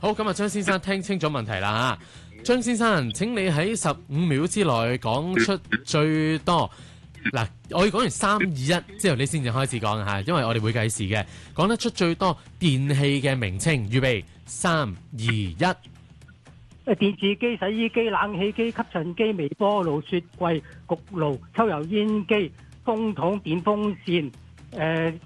好，咁啊，張先生聽清楚問題啦嚇。張先生，請你喺15秒之內講出最多。嗱，我要講完3、2、1之後，你先至開始講嚇，因為我哋會計時嘅。講得出最多電器嘅名稱，預備3、2、1。 電視機、洗衣機、冷氣機、吸塵機、微波爐、雪櫃、焗爐、抽油煙機、風筒、電風扇、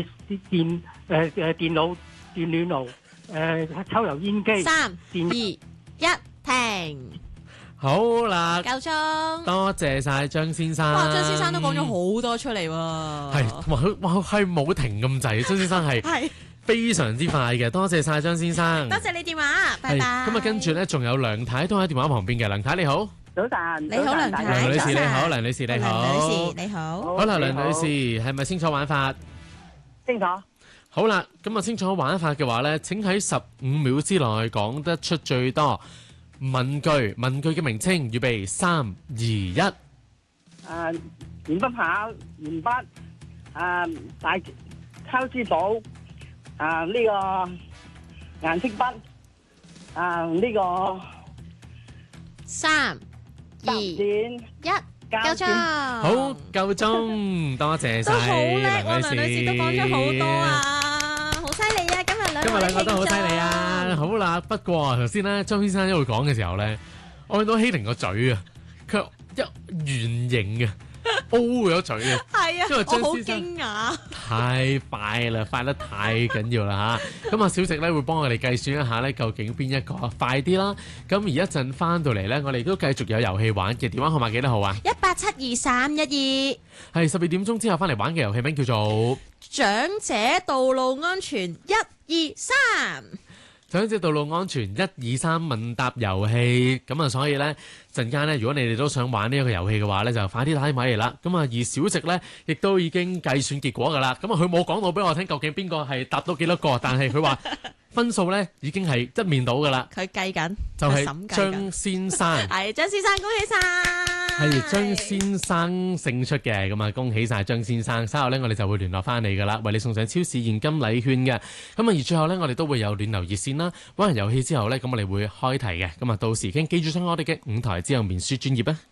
電腦、電暖爐、抽油煙機。 3、2、1，停。 好啦， 夠鐘。 多謝晒張先生。 哇，張先生都講咗好多出嚟喎。 係，哇，係冇停咁滯，張先生係非常之快嘅。多謝晒張先生。 多謝你電話，拜拜。 咁啊，跟住咧仲有梁太都喺電話旁邊嘅。梁太你好。 早晨， 你好，梁太。 梁女士你好，梁女士你好。 梁女士你好。 好啦，梁女士係咪清楚玩法？ 清楚。 好啦，咁啊清楚玩法嘅話咧，請喺15秒之內講得出最多文具嘅名稱，預備3、2、1。 鉛筆刨、鉛筆，大抄字簿，呢個顏色筆，呢個 3、2、1，夠鐘。 好，夠鐘，多謝晒。 都好叻喎， 梁梁女士都講咗好多啊，好犀利啊！今日兩個都好犀利啊！好啦，不過頭先咧，張先生一路講嘅時候咧，我見到希婷個嘴啊，佢一圓形嘅 O 咗嘴啊， 係啊， 因為張先生我好驚訝， 太快啦，快得太緊要啦嚇！咁啊，小食咧會幫我哋計算一下咧，究竟邊一個快啲啦？咁而一陣翻到嚟咧，我哋都繼續有遊戲玩嘅。電話號碼幾多號啊 ？1872312。 係12點鐘之後翻嚟玩嘅遊戲名叫做長者道路安全1、2、3。 長者道路安全1、2、3問答遊戲。咁啊，所以咧陣間咧，如果你哋都想玩呢一個遊戲嘅話咧，就快啲打電話嚟啦。咁啊，而小食咧亦都已經計算結果噶啦。咁啊，佢冇講到俾我聽究竟邊個係答到幾多個，但係佢話分數咧已經係一面倒噶啦。 佢計緊， 就係張先生。 係張先生，恭喜晒！ 係張先生勝出嘅，咁啊恭喜晒張先生。稍後咧，我哋就會聯絡翻你噶啦，為你送上超市現金禮券嘅。咁啊，而最後咧，我哋都會有暖流熱線啦。玩完遊戲之後咧，咁我哋會開題嘅。咁啊，到時已經記住上我哋嘅5台之後面書專頁啊。